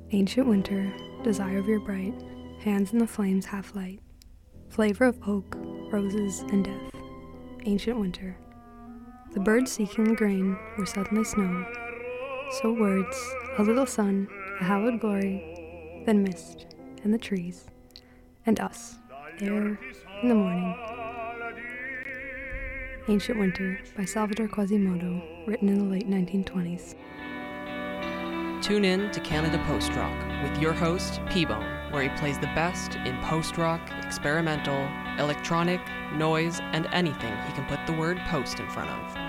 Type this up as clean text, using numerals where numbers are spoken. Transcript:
Ancient winter, desire of your bright, hands in the flames half light, flavor of oak, roses, and death. Ancient winter. The birds seeking the grain were suddenly snow. So words, a little sun, a hallowed glory, then mist, and the trees, and us, air, in the morning. Ancient Winter by Salvador Quasimodo, written in the late 1920s. Tune in to Canada Post Rock with your host, P-Bone, where he plays the best in post-rock, experimental, electronic, noise, and anything he can put the word post in front of.